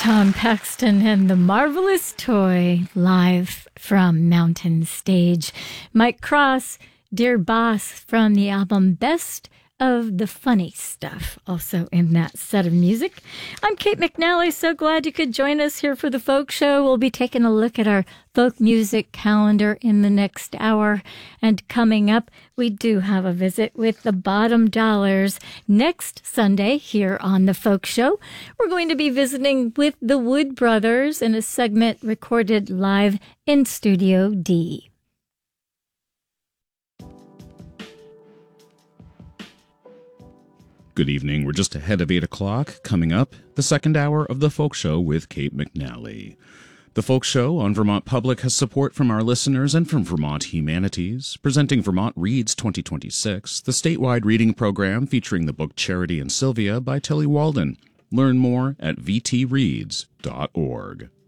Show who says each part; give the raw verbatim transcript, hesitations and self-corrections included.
Speaker 1: Tom Paxton and the Marvelous Toy, live from Mountain Stage. Mike Cross, Dear Boss, from the album Best of the Funny Stuff, also in that set of music. I'm Kate McNally, so glad you could join us here for the Folk Show. We'll be taking a look at our folk music calendar in the next hour. And coming up, we do have a visit with the Bottom Dollars next Sunday here on the Folk Show. We're going to be visiting with the Wood Brothers in a segment recorded live in Studio D.
Speaker 2: Good evening. We're just ahead of eight o'clock. Coming up, the second hour of The Folk Show with Kate McNally. The Folk Show on Vermont Public has support from our listeners and from Vermont Humanities, presenting Vermont Reads twenty twenty-six, the statewide reading program featuring the book Charity and Sylvia by Tilly Walden. Learn more at v t reads dot org.